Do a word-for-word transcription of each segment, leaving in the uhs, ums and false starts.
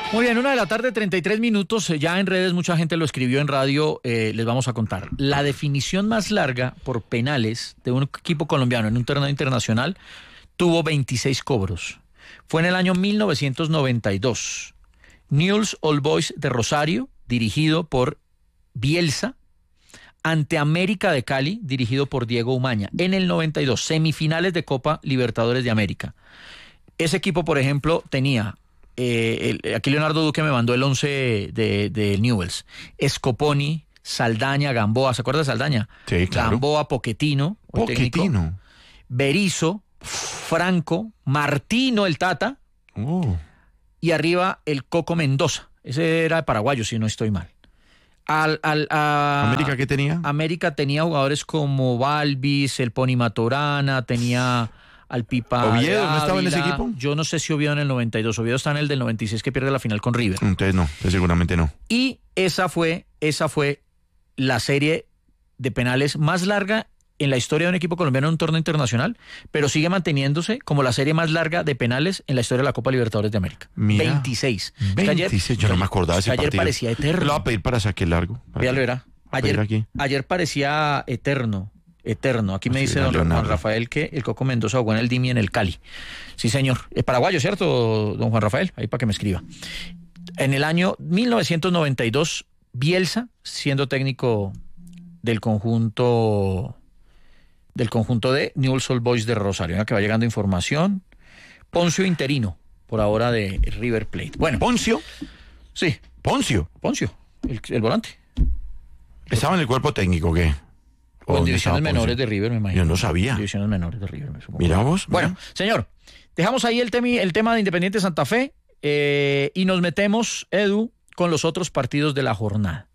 Muy bien, una de la tarde, treinta y tres minutos. Ya en redes mucha gente lo escribió, en radio eh, les vamos a contar. La definición más larga por penales de un equipo colombiano en un torneo internacional tuvo veintiséis cobros. Fue en el año mil novecientos noventa y dos. Newell's Old Boys de Rosario, dirigido por Bielsa, ante América de Cali, dirigido por Diego Umaña. En el noventa y dos, semifinales de Copa Libertadores de América. Ese equipo, por ejemplo, tenía... Eh, el, aquí Leonardo Duque me mandó el once de, de Newell's. Scoponi, Saldaña, Gamboa, ¿se acuerda de Saldaña? Sí, claro. Gamboa, Pochettino, Pochettino, Berizzo, Franco, Martino el Tata, oh. y arriba el Coco Mendoza. Ese era de paraguayo, si no estoy mal. Al, al, a, ¿América qué tenía? América tenía jugadores como Balvis, el Pony Maturana, tenía... al Pipa ¿Oviedo Ávila. no estaba en ese equipo? Yo no sé si Oviedo en el noventa y dos. Oviedo está en el del noventa y seis que pierde la final con River. Entonces no, entonces seguramente no. Y esa fue, esa fue la serie de penales más larga en la historia de un equipo colombiano en un torneo internacional, pero sigue manteniéndose como la serie más larga de penales en la historia de la Copa Libertadores de América. Mira, veintiséis. veintiséis, ayer, yo no me acordaba de ese ayer partido. parecía eterno. Lo voy a pedir para saque largo. Ya lo verá. Ayer, aquí. ayer parecía eterno. Eterno. Aquí me Así dice era don Leonardo. Juan Rafael que el Coco Mendoza jugó en el Dimi en el Cali. Sí, señor. Es paraguayo, ¿cierto, don Juan Rafael? Ahí para que me escriba. En el año mil novecientos noventa y dos, Bielsa, siendo técnico del conjunto del conjunto de Newell's Old Boys de Rosario. Mira que va llegando información. Poncio interino, por ahora, de River Plate. Bueno. ¿Poncio? Sí. ¿Poncio? Poncio, el, el volante. ¿Estaba en el cuerpo técnico o qué? O en ¿Dónde divisiones estaba Poncio? menores de River, me imagino. Yo no sabía. Divisiones menores de River, me supongo. Mira vos. Bueno, mira. señor, dejamos ahí el, temi, el tema de Independiente Santa Fe eh, y nos metemos, Edu, con los otros partidos de la jornada.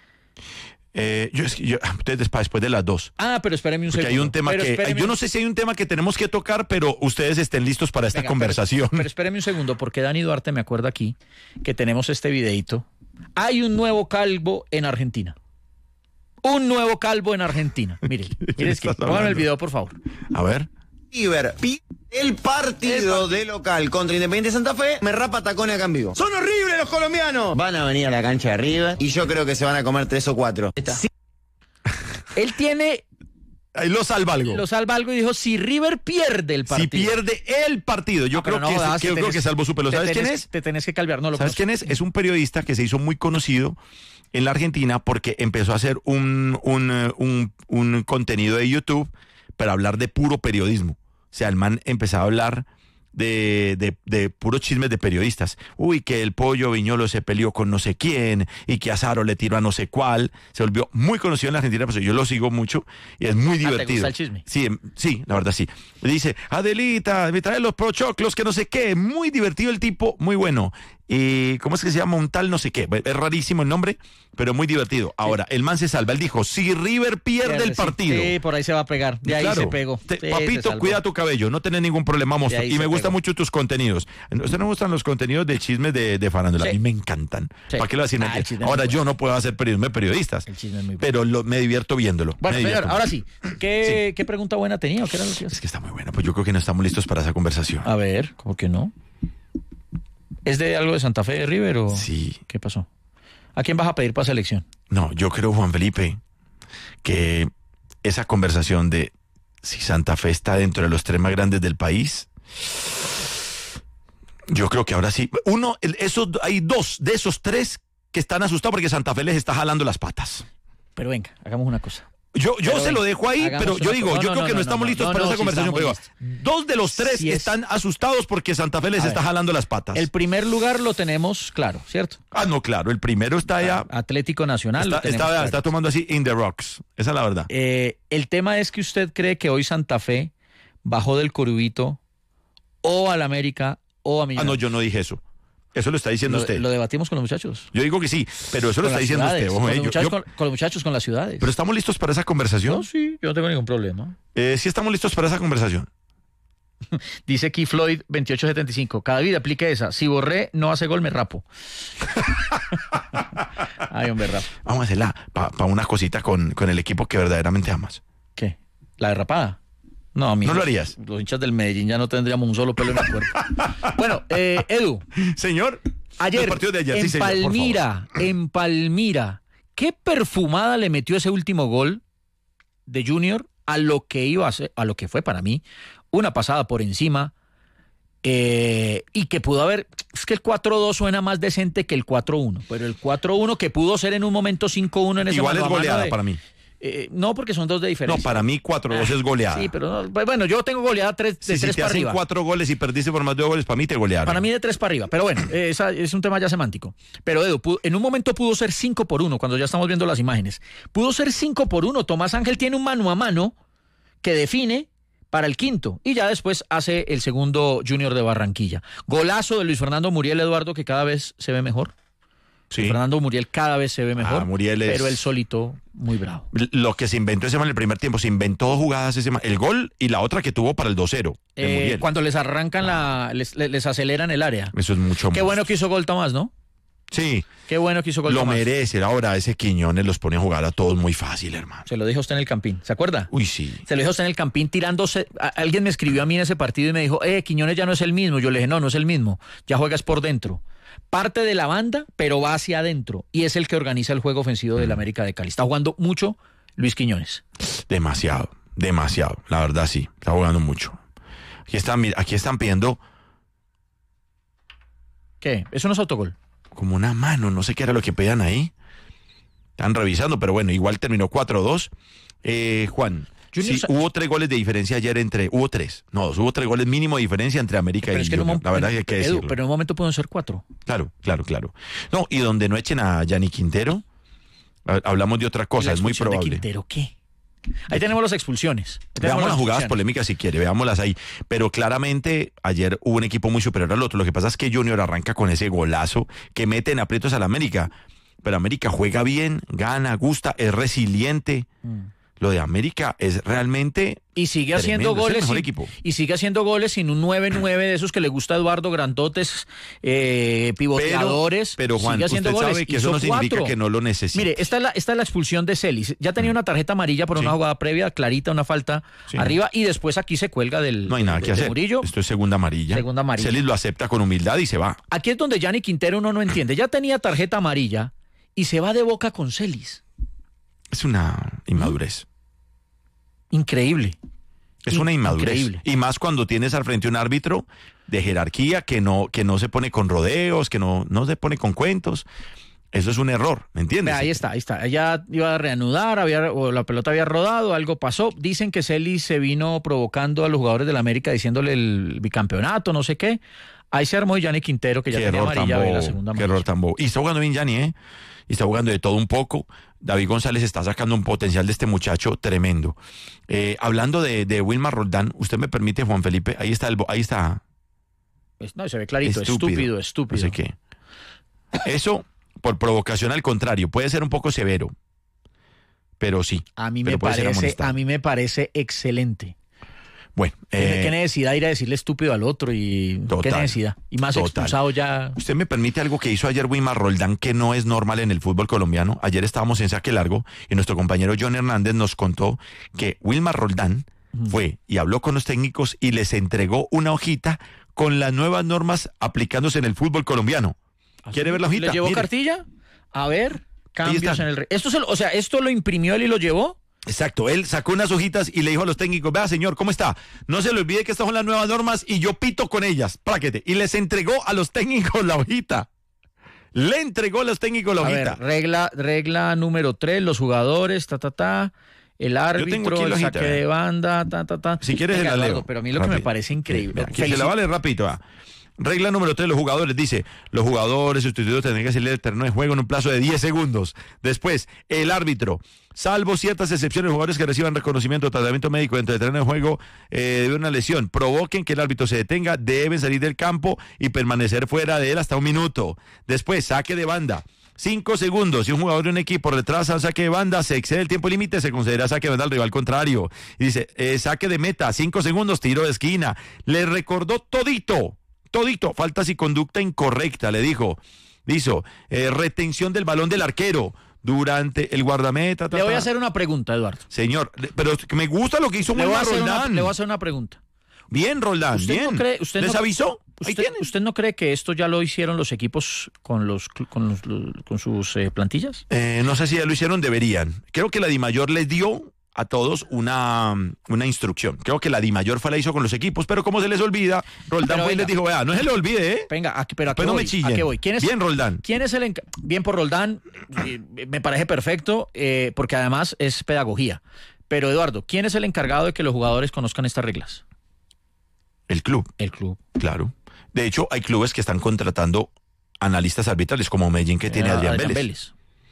Eh, yo, es que yo, ustedes para después de las dos. Ah, pero espéreme un Porque segundo. hay un tema Pero que... espéreme Yo un- no sé si hay un tema que tenemos que tocar, pero ustedes estén listos para esta Venga, conversación. Pero, pero espéreme un segundo, porque Dani Duarte me acuerda aquí que tenemos este videito. Hay un nuevo calvo en Argentina. Un nuevo calvo en Argentina. Mire, mire, es que, estás póngame el hablando? video, por favor. A ver. River pide el partido de local contra Independiente Santa Fe, me rapa tacones acá en vivo. ¡Son horribles los colombianos! Van a venir a la cancha de River y yo creo que se van a comer tres o cuatro. Sí. Él tiene, Ahí lo salva algo. lo salva algo y dijo, si River pierde el partido. Si pierde el partido, yo No, pero creo, no que, jodas, es- que, te yo creo tenés- que salvó su pelo. te ¿Sabes quién tenés- es? Te tenés que calviar, no lo ¿Sabes conozco. quién es? Es un periodista que se hizo muy conocido en la Argentina porque empezó a hacer un, un, eh, un, un contenido de YouTube para hablar de puro periodismo. O sea, el man empezaba a hablar de, de, de puros chismes de periodistas. Uy, que el Pollo Viñolo se peleó con no sé quién y que Azaro le tiró a no sé cuál. Se volvió muy conocido en la Argentina, pues yo lo sigo mucho y es muy Ah, ¿te divertido. gusta el chisme? Sí, em, sí, la verdad sí. Dice, Adelita, me trae los prochoclos, que no sé qué. Muy divertido el tipo, muy bueno. Y ¿cómo es que se llama? Un tal no sé qué. Es rarísimo el nombre, pero muy divertido. Ahora, el man se salva. Él dijo, si River pierde el Sí, partido. Sí, por ahí se va a pegar. De ahí Claro. se pegó. Te- Sí, se papito, salvó. cuida tu cabello, no tenés ningún problema, monstruo. ahí Y me se gustan pegó. mucho tus contenidos. ¿A usted no me gustan los contenidos de chismes de, de farándula? Sí. A mí me encantan. Sí. ¿Para qué lo hacen? Ah, el chisme es Ahora muy yo no puedo hacer periodismo de periodistas, El chisme es muy bueno. pero lo- me divierto viéndolo. Bueno, me señor, divierto. ahora sí. ¿Qué, ¿Qué pregunta buena tenía? ¿O qué era lo que iba a Es hacer? que está muy buena, pues yo creo que no estamos listos para esa conversación. A ver, ¿por qué no? ¿Es de algo de Santa Fe de River o Sí. qué pasó? ¿A quién vas a pedir para selección? No, yo creo, Juan Felipe, que esa conversación de si Santa Fe está dentro de los tres más grandes del país, yo creo que ahora sí. Uno, el- esos, hay dos de esos tres que están asustados porque Santa Fe les está jalando las patas. Pero venga, hagamos una cosa. Yo, yo Pero se ven, lo dejo ahí, hagamos pero yo una digo, cosa. yo No, creo no, que no, no, estamos no, listos no, para no, esa sí conversación. Pero estamos dos de los tres Si es- están asustados porque Santa Fe les A está ver. jalando las patas. El primer lugar lo tenemos claro, ¿cierto? Ah, no, claro, el primero está allá. Atlético Nacional. Está, lo tenemos está- claro. está tomando así in the rocks. Esa es la verdad. Eh, el tema es que usted cree que hoy Santa Fe bajó del Corubito o al América o a Ah, no, Millonarios. yo no dije eso. Eso lo está diciendo lo, usted. lo debatimos con los muchachos. Yo digo que sí, pero eso lo Con está las diciendo ciudades, usted. con, ojo, eh, los yo- muchachos, yo- con, con los muchachos, con las ciudades. Pero estamos listos para esa conversación. No, sí, yo no tengo ningún problema. Eh, sí estamos listos para esa conversación. Dice aquí Floyd veintiocho setenta y cinco. Cada vida aplique esa. Si Borré no hace gol, me rapo. Ay, hombre, rapo. Vamos a hacerla para una cosita con, con el equipo que verdaderamente amas. ¿Qué? ¿La derrapada? No, a mí ¿No lo harías? Los hinchas del Medellín ya no tendríamos un solo pelo en el cuerpo. Bueno, eh, Edu, Señor, Ayer, Los partidos de ayer, en sí, señor, por Palmira, en Palmira, ¿qué perfumada le metió ese último gol de Junior a lo que iba a ser, a lo que fue para mí una pasada por encima? Eh, y que pudo haber, es que el cuatro dos suena más decente que el cuatro uno, pero el cuatro uno que pudo ser en un momento cinco uno en ese Igual es mano a mano goleada de- para mí. eh, no, porque son dos de diferencia. No, para mí cuatro dos es goleada. Sí, pero no, pues bueno, yo tengo goleada tres, de Si, si tres te para hacen arriba. cuatro goles y perdiste por más de dos goles, para mí te golearon. Para mí de tres para arriba. Pero bueno, eh, esa es un tema ya semántico. Pero Edu, pudo- en un momento pudo ser cinco por uno, cuando ya estamos viendo las imágenes. Pudo ser cinco por uno. Tomás Ángel tiene un mano a mano que define para el quinto. Y ya después hace el segundo Junior de Barranquilla. Golazo de Luis Fernando Muriel, Eduardo, que cada vez se ve mejor. Sí. Fernando Muriel cada vez se ve mejor. Ah, Muriel es- Pero él solito, muy bravo. Lo que se inventó ese man en el primer tiempo, se inventó dos jugadas ese man. El gol y la otra que tuvo para el dos cero. de Eh, Muriel. cuando les arrancan la... Les, les- les aceleran el área. Eso es mucho Qué más. bueno que hizo gol Tomás, ¿no? Sí, Qué bueno que hizo gol lo Tomás. merece. Ahora ese Quiñones los pone a jugar a todos muy fácil, hermano. Se lo dijo usted en el Campín, ¿se acuerda? Uy, sí. Se lo dijo usted en el Campín tirándose. a- alguien me escribió a mí en ese partido y me dijo, eh, Quiñones ya no es el mismo. Yo le dije, no, no es el mismo. Ya juegas por dentro. Parte de la banda, pero va hacia adentro. Y es el que organiza el juego ofensivo del América de Cali. Está jugando mucho Luis Quiñones. Demasiado, demasiado. La verdad sí, está jugando mucho. Aquí están, mira, aquí están pidiendo ¿Qué? Eso no es autogol. como una mano, no sé qué era lo que pedían ahí. Están revisando, pero bueno, igual terminó cuatro dos. Eh, Juan, Junior sí, Sa- hubo tres goles de diferencia ayer entre... Hubo tres, no, dos, hubo tres goles mínimo de diferencia entre América Pero y es que en un Junior. mom- La verdad que hay que Edu, decirlo. pero en un momento pueden ser cuatro. Claro, claro, claro. No, y donde no echen a Yanni Quintero, ha- hablamos de otra cosa, ¿La es muy expulsión de probable. Quintero qué? Ahí tenemos las expulsiones. Ahí tenemos Veamos las jugadas expulsiones. polémicas si quiere, veámoslas ahí. Pero claramente ayer hubo un equipo muy superior al otro. Lo que pasa es que Junior arranca con ese golazo que mete en aprietos al América. Pero América juega bien, gana, gusta, es resiliente. Mm. Lo de América es realmente... Y sigue haciendo tremendo, es el goles. mejor sin- equipo. Y sigue haciendo goles sin un nueve nueve de esos que le gusta a Eduardo, grandotes, eh, pivoteadores. Pero Juan, sigue haciendo usted goles. sabe que eso Hizo no significa cuatro. que no lo necesite. Mire, esta es, la, esta es la expulsión de Celis. Ya tenía una tarjeta amarilla por una Sí. jugada previa, clarita, una falta Sí. arriba, y después aquí se cuelga del No hay nada de- que de hacer. Murillo. Esto es segunda amarilla. Segunda amarilla. Celis lo acepta con humildad y se va. Aquí es donde Yanni Quintero uno no entiende. Ya tenía tarjeta amarilla y se va de boca con Celis. Es una inmadurez. Increíble. Es una inmadurez. Increíble. Y más cuando tienes al frente un árbitro de jerarquía que no, que no se pone con rodeos, que no, no se pone con cuentos. Eso es un error, ¿me entiendes? Ahí está, ahí está. Ella iba a reanudar, había, o la pelota había rodado, algo pasó. Dicen que Celis se vino provocando a los jugadores del América diciéndole el bicampeonato, no sé qué. Ahí se armó Yanni Quintero, que ya Qué tenía error tan amarilla, ve la bobo, segunda qué amarilla. error tan bobo. Y está jugando bien Yanni, ¿eh? Y está jugando de todo un poco. David González está sacando un potencial de este muchacho tremendo. Eh, hablando de, de Wilmar Roldán, usted me permite, Juan Felipe, ahí está, el, bo- ahí está. Es- No, se ve clarito, estúpido, estúpido. No sé qué. Eso, por provocación al contrario, puede ser un poco severo. Pero sí. A mí pero me puede ser parece, amonestado. a mí me parece excelente. Bueno, ¿Qué, eh, qué necesidad ir a decirle estúpido al otro? Y qué Total, necesidad. Y más total. expulsado ya. usted me permite algo que hizo ayer Wilmar Roldán que no es normal en el fútbol colombiano. Ayer estábamos en saque largo y nuestro compañero John Hernández nos contó que Wilmar Roldán fue y habló con los técnicos y les entregó una hojita con las nuevas normas aplicándose en el fútbol colombiano. ¿Quiere ver la hojita? ¿Le llevó Mire. cartilla? A ver, cambios están. en el... re- Esto se lo- o sea, ¿esto lo imprimió él y lo llevó? Exacto, él sacó unas hojitas y le dijo a los técnicos, vea señor, ¿cómo está? No se le olvide que estas son las nuevas normas y yo pito con ellas, práquete. Y les entregó a los técnicos la hojita. Le entregó a los técnicos la A hojita. ver, regla, regla número tres, los jugadores, ta, ta, ta, el tengo árbitro, aquí el la hojita, saque vea. de banda, ta, ta, ta. Si quieres, Venga, se la Eduardo, leo. pero a mí lo que me Rápido. parece increíble. Que se la Felici- vale rapidito. va. Regla número tres, los jugadores. Dice, los jugadores sustituidos tendrán que salir del terreno de juego en un plazo de diez segundos. Después, el árbitro. Salvo ciertas excepciones, los jugadores que reciban reconocimiento o tratamiento médico dentro del terreno de juego eh, debido a una lesión, provoquen que el árbitro se detenga, deben salir del campo y permanecer fuera de él hasta un minuto. Después, saque de banda. Cinco segundos. Si un jugador de un equipo retrasa un saque de banda, se excede el tiempo límite, se considera saque de banda al rival contrario. Y dice, eh, saque de meta, cinco segundos, tiro de esquina. Le recordó todito, todito, faltas y conducta incorrecta, le dijo. Dijo, eh, retención del balón del arquero durante el guardameta. ta, Le voy ta. a hacer una pregunta, Eduardo. Señor, pero me gusta lo que hizo Le voy, a Wilmar hacer una, Roldán. le voy a hacer una pregunta. Bien, Roldán, ¿Usted bien. no cree- usted ¿Les no- avisó? Ahí ¿Usted, tienen. ¿Usted no cree que esto ya lo hicieron los equipos con los con, los, con sus eh, plantillas? Eh, no sé si ya lo hicieron, deberían. Creo que la DIMAYOR les dio a todos una, una instrucción. Creo que la DIMAYOR fue la hizo con los equipos, pero como se les olvida, Roldán Pero fue y venga. les dijo, vea, no se le olvide, ¿eh? Venga, aquí, pero ¿a qué Pues no voy? me chillen. ¿A qué voy? ¿Quién es, Bien, Roldán. ¿Quién es el enca- Bien por Roldán, eh, me parece perfecto, eh, porque además es pedagogía. Pero Eduardo, ¿quién es el encargado de que los jugadores conozcan estas reglas? El club, El club. claro. De hecho, hay clubes que están contratando analistas arbitrales, como Medellín, que tiene a Adrián Adrián Vélez.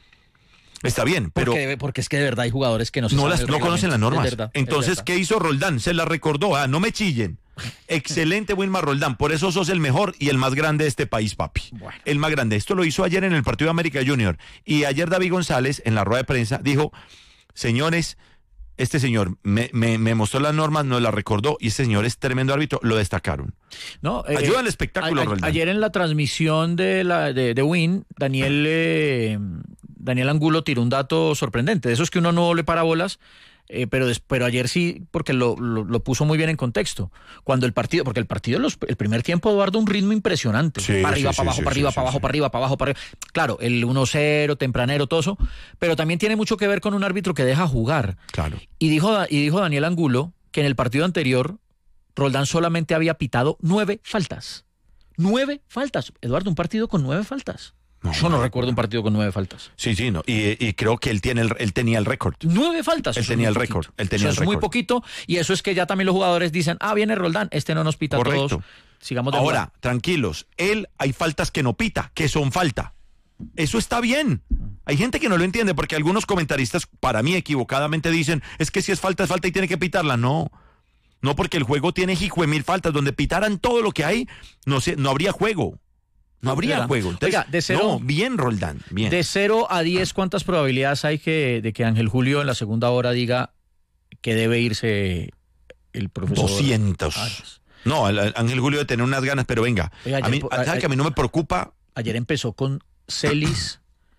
Está bien, pero Porque, porque es que de verdad hay jugadores que no se no, saben las, el no conocen las reglamento. normas. Es verdad, es Entonces, verdad. ¿qué hizo Roldán? Se la recordó. Ah, no me chillen. Excelente, Wilmar Roldán. Por eso sos el mejor y el más grande de este país, papi. Bueno. El más grande. Esto lo hizo ayer en el partido de América Junior. Y ayer David González, en la rueda de prensa, dijo, señores, este señor me, me, me mostró las normas, nos las recordó, y este señor es tremendo árbitro, lo destacaron. No, eh, Ayuda al espectáculo, a- a- Roldán. Ayer en la transmisión de la de, de Win, Daniel eh, Daniel Angulo tiró un dato sorprendente. De esos que uno no le para bolas, eh, pero, des- pero ayer sí, porque lo, lo, lo puso muy bien en contexto. Cuando el partido, porque el partido, los, el primer tiempo, Eduardo, un ritmo impresionante. Sí, para arriba, sí, para sí, abajo, sí, para arriba, sí, para sí, abajo, sí. para arriba, para abajo, para arriba. Claro, el uno cero, tempranero, todo eso, pero también tiene mucho que ver con un árbitro que deja jugar. Claro. Y dijo, y dijo Daniel Angulo que en el partido anterior Roldán solamente había pitado nueve faltas. Nueve faltas. Eduardo, un partido con nueve faltas. No, Yo no no, recuerdo un partido con nueve faltas. Sí, sí, no. Y, y creo que él tiene el, él tenía el récord. Nueve faltas. Él Eso es tenía muy el poquito. récord, él tenía Eso el es muy récord. poquito. Y eso es que ya también los jugadores dicen, ah, viene Roldán, este no nos pita a Correcto. todos. Sigamos de Ahora, jugar. tranquilos, él hay faltas que no pita, que son falta. Eso está bien. Hay gente que no lo entiende porque algunos comentaristas, para mí equivocadamente, dicen, es que si es falta, es falta y tiene que pitarla. No, no, porque el juego tiene hijo mil faltas. Donde pitaran todo lo que hay, no sé, no habría juego. No habría Oiga, juego. Entonces, oiga, de cero- no, bien, Roldán, bien. De cero a diez, ¿cuántas probabilidades hay que, de que Ángel Julio en la segunda hora diga que debe irse el profesor? doscientos. Arias? No, el- el Ángel Julio de tener unas ganas, pero venga, Oiga, a mí, ayer- ¿sabe a- que a mí no me preocupa? Ayer empezó con Celis.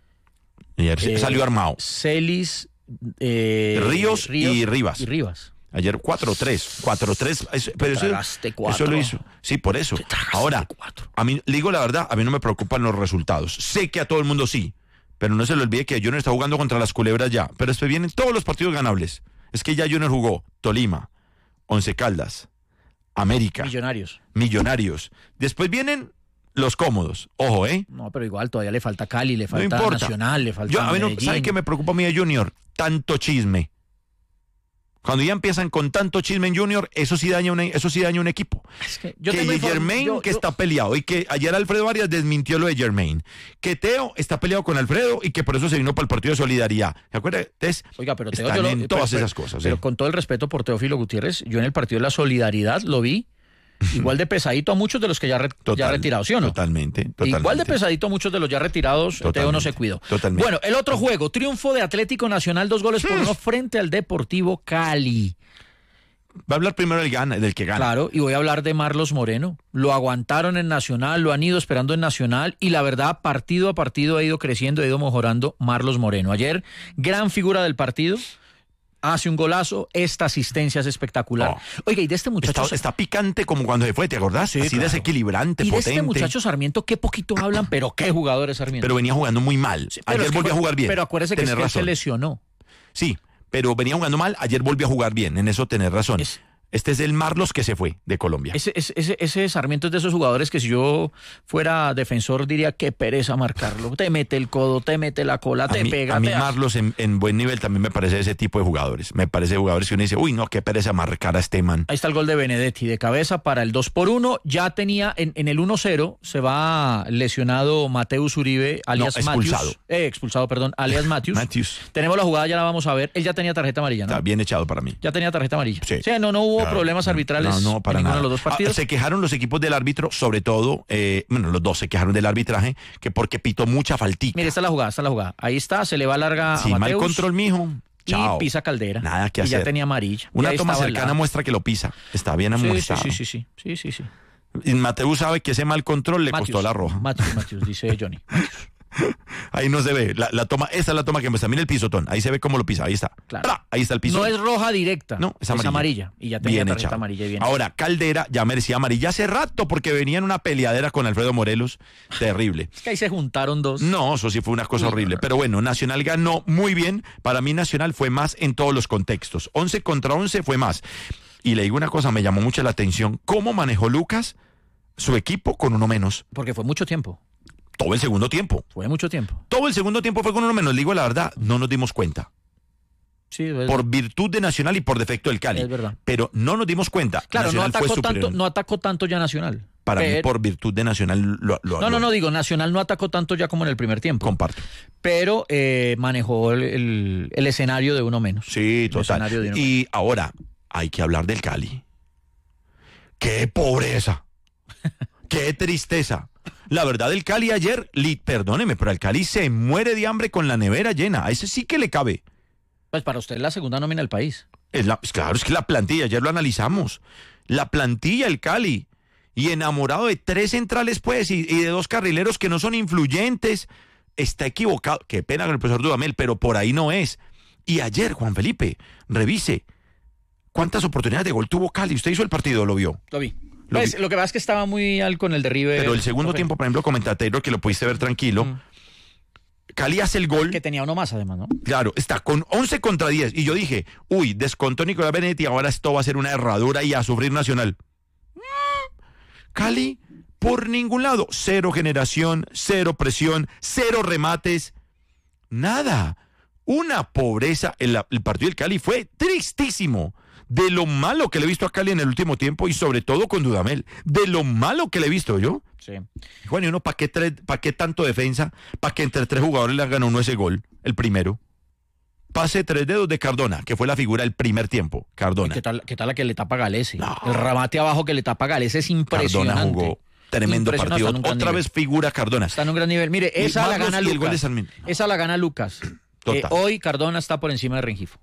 Ayer se- Eh, salió armado. Celis, eh, Ríos y Rivas. Y Rivas. Ayer cuatro tres, cuatro tres, eso- pero eso, tragaste cuatro. eso lo hizo. Sí, por eso. Te tragaste Ahora, cuatro. a mí, le digo la verdad, a mí no me preocupan los resultados. Sé que a todo el mundo sí, pero no se le olvide que Junior está jugando contra las culebras ya. Pero después vienen todos los partidos ganables. Es que ya Junior jugó Tolima, Once Caldas, América, Millonarios. Millonarios. Después vienen los cómodos. Ojo, ¿eh? No, pero igual todavía le falta Cali, le No falta importa. Nacional, le falta Yo, a mí no, Medellín. ¿sabe qué me preocupa a mí de Junior? Tanto chisme. Cuando ya empiezan con tanto chisme en Junior, eso sí daña, una, eso sí daña un equipo. Es que yo que tengo inform- Germain, yo- que yo- está peleado, y que ayer Alfredo Arias desmintió lo de Germain. Que Teo está peleado con Alfredo y que por eso se vino para el partido de solidaridad. ¿Se acuerda? Entonces, Oiga, pero Teo, están yo lo- en pero- todas pero- esas cosas. Pero ¿eh? con todo el respeto por Teófilo Gutiérrez, yo en el partido de la solidaridad lo vi igual de pesadito a muchos de los que ya, re- Total, ya retirados, ¿sí o no? Totalmente, totalmente. Igual de pesadito a muchos de los ya retirados, Teo no Totalmente, se cuidó. totalmente. Bueno, el otro juego, triunfo de Atlético Nacional, dos goles por uno frente al Deportivo Cali. Va a hablar primero el, gana, del que gana. Claro, y voy a hablar de Marlos Moreno. Lo aguantaron en Nacional, lo han ido esperando en Nacional y la verdad, partido a partido ha ido creciendo, ha ido mejorando Marlos Moreno. Ayer, gran figura del partido, hace un golazo, esta asistencia es espectacular. Oh. Oiga, y de este muchacho... Está, está picante como cuando se fue, ¿te acordás? Sí, Así claro. desequilibrante, y de potente. este muchacho Sarmiento, qué poquito hablan, pero qué jugador es Sarmiento. Pero venía jugando muy mal. Pero Ayer es que volvió fue- a jugar bien. Pero acuérdese que, es Tenés que él se razón. lesionó. Sí, pero venía jugando mal, ayer volvió a jugar bien, en eso tenés razón. Es- Este es el Marlos que se fue de Colombia. Ese, ese, ese, ese Sarmiento es de esos jugadores que si yo fuera defensor diría qué pereza marcarlo. Te mete el codo, te mete la cola, a te mí, pega. a mí te hace. Marlos en, en buen nivel también me parece ese tipo de jugadores. Me parece jugadores que uno dice, uy, no, qué pereza marcar a este man. Ahí está el gol de Benedetti de cabeza para el dos por uno. Ya tenía en, en el uno cero, se va lesionado Mateus Uribe, alias No, expulsado. Matthews. Eh, expulsado, perdón, alias Matthews. Matthews. Tenemos la jugada, ya la vamos a ver. Él ya tenía tarjeta amarilla, ¿no? Está bien echado para mí. Ya tenía tarjeta amarilla. Sí. O sea, no, no hubo Claro, problemas no, arbitrales No, no, para en ninguno nada. de los dos partidos. Ah, se quejaron los equipos del árbitro, sobre todo, eh, bueno, los dos se quejaron del arbitraje, que porque pitó mucha faltica. Mire, está la jugada, está la jugada. Ahí está, se le va larga Sí, a mal Mateus control, mijo. Chao. y pisa Caldera. Nada que y hacer. ya tenía amarilla. Y Una ahí toma estaba al cercana lado. muestra que lo pisa. Está bien Sí, sí, amonestado. sí, sí, sí, sí, sí, sí. Y Mateus sabe que ese mal control le Matthews, costó la roja. Matthews, Matthews, dice Johnny. Matthews. ahí no se ve. La, la toma, esta es la toma que muestra. Mira el pisotón. Ahí se ve cómo lo pisa. Ahí está. Claro. ¡Pra! Ahí está el pisotón. No es roja directa. No, es amarilla. Es amarilla. Y ya tenía Bien tarjeta hecha. amarilla y bien. Ahora, Caldera ya merecía amarilla hace rato porque venía en una peleadera con Alfredo Morelos. Terrible. Es que ahí se juntaron dos. No, eso sí fue una cosa Uy, horrible. no, no. Pero bueno, Nacional ganó muy bien. Para mí Nacional fue más en todos los contextos. once contra once fue más. Y le digo una cosa, me llamó mucho la atención. ¿Cómo manejó Lucas su equipo con uno menos? Porque fue mucho tiempo. Todo el segundo tiempo. Fue mucho tiempo. Todo el segundo tiempo fue con uno menos. Le digo la verdad, no nos dimos cuenta. Sí, es, Por virtud de Nacional y por defecto del Cali. es verdad. Pero no nos dimos cuenta. Claro, no Nacional fue atacó, superior. tanto, no atacó tanto ya Nacional. Para Pero- mí, por virtud de Nacional, lo, lo No, no, lo no, digo, Nacional no atacó tanto ya como en el primer tiempo. comparto. Pero eh, manejó el, el- el escenario de uno menos. Sí, El total. escenario de uno Y ahora, hay que hablar del Cali. ¡Qué pobreza! ¡Qué tristeza! La verdad, el Cali ayer, li- perdóneme, pero el Cali se muere de hambre con la nevera llena. A ese sí que le cabe. Pues para usted es la segunda nómina del país. Es la, es claro, es que la plantilla, ayer lo analizamos. La plantilla, el Cali. Y enamorado de tres centrales, pues, y, y de dos carrileros que no son influyentes. Está equivocado. Qué pena con el profesor Dudamel, pero por ahí no es. Y ayer, Juan Felipe, revise. ¿Cuántas oportunidades de gol tuvo Cali? ¿Usted hizo el partido, lo vio? Lo vi. Lo Pues, vi. lo que pasa es que estaba muy al con el derribe. Pero el segundo profe, tiempo, por ejemplo, comenté Taylor, que lo pudiste ver tranquilo. Mm. Cali hace el gol. Que tenía uno más, además, ¿no? Claro, está con once contra diez. Y yo dije, uy, descontó Nicolás Benedetti, ahora esto va a ser una herradura y a sufrir Nacional. Mm. Cali, por ningún lado. Cero generación, cero presión, cero remates. Nada. Una pobreza. El, el partido del Cali fue tristísimo. De lo malo que le he visto a Cali en el último tiempo y sobre todo con Dudamel. De lo malo que le he visto yo. Sí. Juan, ¿y uno para qué, tres- pa' qué tanto defensa? ¿Para que entre tres jugadores le hagan uno ese gol? El primero. Pase tres dedos de Cardona, que fue la figura del primer tiempo. Cardona. ¿Qué tal, ¿Qué tal la que le tapa Galese? No. El remate abajo que le tapa Galese es impresionante. Cardona jugó tremendo Impresionante, partido. está en un gran Otra nivel. vez figura Cardona. Está en un gran nivel. Mire, Y esa la Marlos gana y el gol de Lucas. Sarmiento. Esa la gana Lucas. Total. Eh, hoy Cardona está por encima de Rengifo.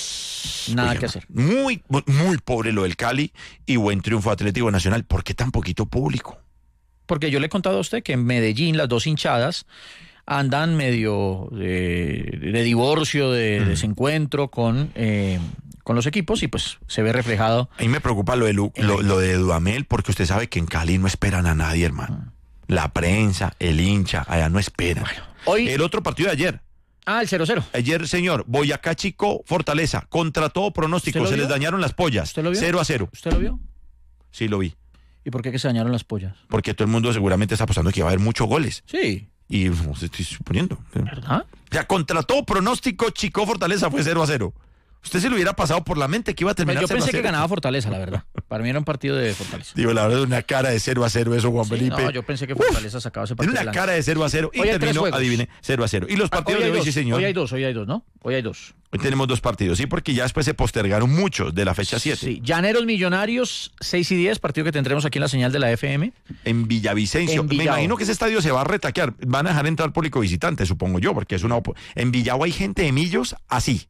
Nada Oye, que hacer. Muy, muy pobre lo del Cali y buen triunfo Atlético Nacional. ¿Por qué tan poquito público? Porque yo le he contado a usted que en Medellín las dos hinchadas andan medio de, de divorcio, de Mm. desencuentro con, eh, con los equipos y pues se ve reflejado. A mí me preocupa lo de, Lu- lo, lo de Dudamel porque usted sabe que en Cali no esperan a nadie, hermano. La prensa, el hincha, allá no esperan. Hoy, El otro partido de ayer. ah, el cero cero. Ayer, señor, Boyacá Chico, Fortaleza, contra todo pronóstico, ¿Usted lo se les vio? dañaron las pollas. ¿Usted lo vio? cero a cero. ¿Usted lo vio? Sí, lo vi. ¿Y por qué que se dañaron las pollas? Porque todo el mundo seguramente está apostando que iba a haber muchos goles. Sí, Y no sé, estoy suponiendo. ¿verdad? O sea, contra todo pronóstico, Chico Fortaleza fue cero a cero. Usted se le hubiera pasado por la mente que iba a terminar Pues yo cero a pensé que cero. ganaba Fortaleza, la verdad. Para mí era un partido de Fortaleza. Digo, la verdad, una cara de cero a cero eso, Juan Sí, Felipe. no, yo pensé que Fortaleza sacaba ese Tiene partido una adelante. cara de cero a cero y Hoy hay tres terminó, juegos. adivine, cero a cero. Y los partidos Hoy hay de hoy, dos, sí, señor. Hoy hay dos, hoy hay dos, ¿no? Hoy hay dos. Hoy tenemos dos partidos, sí, porque ya después se postergaron muchos de la fecha siete. Sí, Llaneros Millonarios, seis y diez, partido que tendremos aquí en la señal de la F M. En Villavicencio. En Me Villao. imagino que ese estadio se va a retaquear. Van a dejar entrar público visitante, supongo yo, porque es una... opo- En Villao hay gente de Millos así.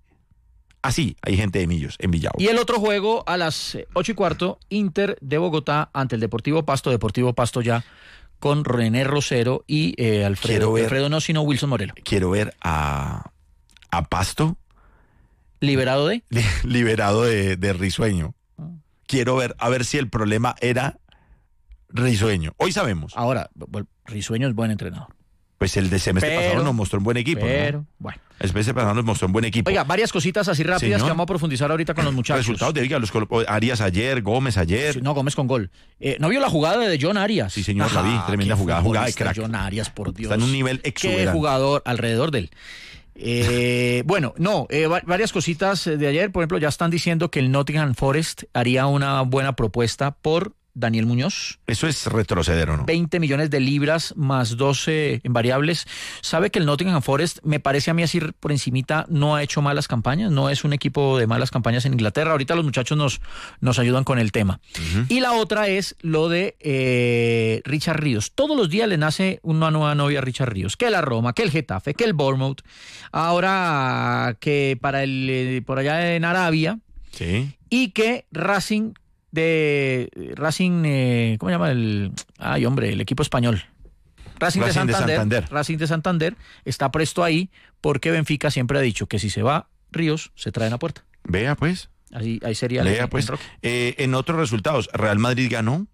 Así hay gente de Millos en Villao. Y el otro juego a las eh, ocho y cuarto, Inter de Bogotá ante el Deportivo Pasto, Deportivo Pasto ya con René Rosero y eh, Quiero Alfredo, ver- Alfredo no, sino Wilson Morelo. Quiero ver a, a Pasto Liberado de... li- liberado de, de Risueño. Quiero ver, a ver si el problema era Risueño. Hoy sabemos. Ahora, bueno, Risueño es buen entrenador. Pues el de semestre Pero- pasado nos mostró un buen equipo. ¿no? Pero, bueno. El semestre pasado nos mostró un buen equipo. Oiga, varias cositas así rápidas Señor. que vamos a profundizar ahorita con los muchachos. Resultados de Liga, los colo- Arias ayer, Gómez ayer. Sí, no, Gómez con gol. Eh, ¿No vio la jugada de John Arias? Sí, señor, la vi. Tremenda qué jugada, jugada de futbolista crack. John Arias, por Dios. Está en un nivel Qué exuberante. jugador alrededor de él. Eh, bueno, no, eh, va- varias cositas de ayer. Por ejemplo, ya están diciendo que el Nottingham Forest haría una buena propuesta por Daniel Muñoz. Eso es retroceder, ¿o no? veinte millones de libras más doce en variables. Sabe que el Nottingham Forest, me parece a mí así por encimita, no ha hecho malas campañas, no es un equipo de malas campañas en Inglaterra. Ahorita los muchachos nos, nos ayudan con el tema. Ujú. Y la otra es lo de eh, Richard Ríos. Todos los días le nace una nueva novia a Richard Ríos. Que la Roma, que el Getafe, que el Bournemouth. Ahora que para el eh, por allá en Arabia Sí. y que Racing de Racing, eh, ¿cómo se llama el? Ay, hombre, el equipo español. Racing, de, Racing de Santander, Santander. Racing de Santander está presto ahí porque Benfica siempre ha dicho que si se va Ríos, se traen a puerta. Vea pues. Ahí, ahí sería el Vea pues. Eh, en otros resultados, Real Madrid ganó.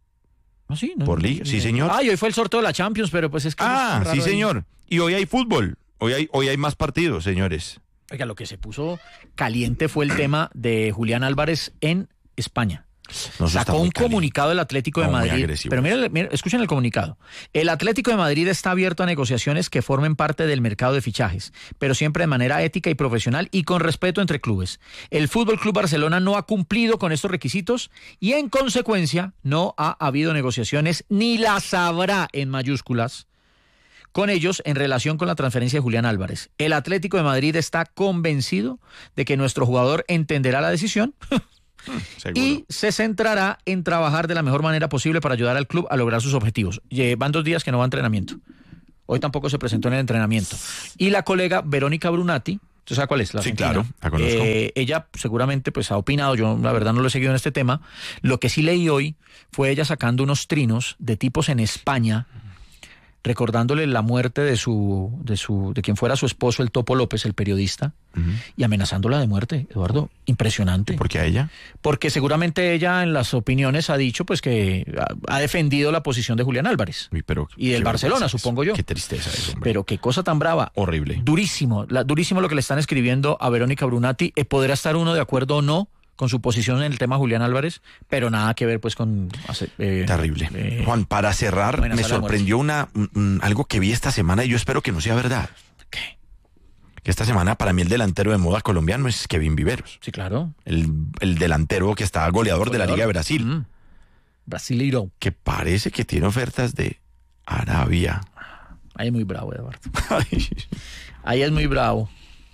¿Ah, sí? No, Por no, liga, no, sí, no. señor. Ah, y hoy fue el sorteo de la Champions, pero pues es que... Ah, es tan sí, raro ahí. señor. Y hoy hay fútbol. Hoy hay, hoy hay más partidos, señores. Oiga, lo que se puso caliente fue el tema de Julián Álvarez en España. No, eso está Sacó muy un caliente. comunicado del Atlético de No, muy Madrid. agresivo. Pero miren, miren, escuchen el comunicado. El Atlético de Madrid está abierto a negociaciones que formen parte del mercado de fichajes, pero siempre de manera ética y profesional y con respeto entre clubes. El Fútbol Club Barcelona no ha cumplido con estos requisitos y en consecuencia no ha habido negociaciones ni las habrá en mayúsculas con ellos en relación con la transferencia de Julián Álvarez. El Atlético de Madrid está convencido de que nuestro jugador entenderá la decisión Seguro. y se centrará en trabajar de la mejor manera posible para ayudar al club a lograr sus objetivos. Van dos días que no va a entrenamiento. Hoy tampoco se presentó en el entrenamiento. Y la colega Verónica Brunati, ¿tú sabes cuál es? La Sí, argentina. claro, la conozco. Eh, ella seguramente pues ha opinado, yo la verdad no lo he seguido en este tema. Lo que sí leí hoy fue ella sacando unos trinos de tipos en España, recordándole la muerte de su, de su, de quien fuera su esposo, el Topo López, el periodista, Ujú. y amenazándola de muerte, Eduardo. Impresionante. ¿Por qué a ella? Porque seguramente ella en las opiniones ha dicho pues que ha, ha defendido la posición de Julián Álvarez. Uy, pero Y del qué Barcelona, vergüenza supongo eso. yo. Qué tristeza eso, hombre. Pero qué cosa tan brava. Horrible. Durísimo, la- durísimo lo que le están escribiendo a Verónica Brunati. Eh, podrá estar uno de acuerdo o no con su posición en el tema Julián Álvarez, pero nada que ver pues con... eh, Terrible. eh, Juan, para cerrar, amenazar me de muerte. sorprendió una, un- un- algo que vi esta semana y yo espero que no sea verdad. ¿Qué? Que esta semana para mí el delantero de moda colombiano es Kevin Viveros. Sí, claro. El, el delantero que está goleador, de la Liga de Brasil. Mm. Brasileiro. Que parece que tiene ofertas de Arabia. Ahí es muy bravo, Eduardo. Ay, Ahí es muy bravo.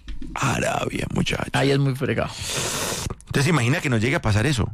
Arabia, muchacho. Ahí es muy fregado. Entonces imagina que nos llegue a pasar eso.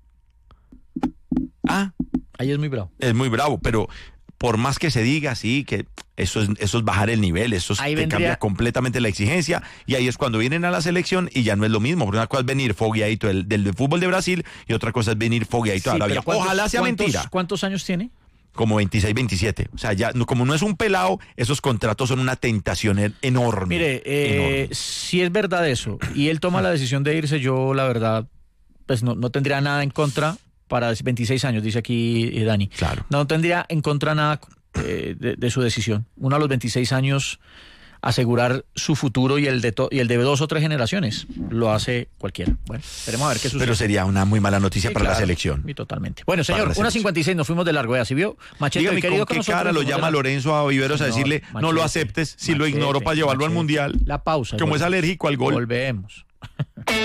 Ah, Ahí es muy bravo. es muy bravo, pero por más que se diga, sí, que eso es, eso es bajar el nivel, eso es, Ahí te vendría- cambia completamente la exigencia, y ahí es cuando vienen a la selección y ya no es lo mismo, porque una cosa es venir fogueadito del, del fútbol de Brasil y otra cosa es venir fogueadito a Sí, Arabia. pero ¿cuántos- Ojalá sea cuántos- mentira. ¿Cuántos años tiene? Como veintiséis, veintisiete. O sea, ya no- como no es un pelado, esos contratos son una tentación en- enorme. Mire, eh, enorme. si es verdad eso, y él toma la decisión de irse, yo la verdad, pues no, no tendría nada en contra para veintiséis años, dice aquí eh, Dani. Claro. No tendría en contra nada eh, de, de su decisión. Uno a los veintiséis años asegurar su futuro y el de to- y el de dos o tres generaciones lo hace cualquiera. Bueno, esperemos a ver qué sucede. Pero sería una muy mala noticia Sí, para la claro, selección. y totalmente. Bueno, Para señor, la una selección. cincuenta y seis, nos fuimos de largo, ¿eh? ¿Sí vio? Machete, Dígame, querido, ¿con qué nosotros cara lo nos fuimos de llama largo. Lorenzo a Viveros a Señor, decirle, no lo machete, aceptes si lo machete, ignoro para llevarlo al machete. Mundial? La pausa. Como es Eduardo. alérgico al gol. Volvemos.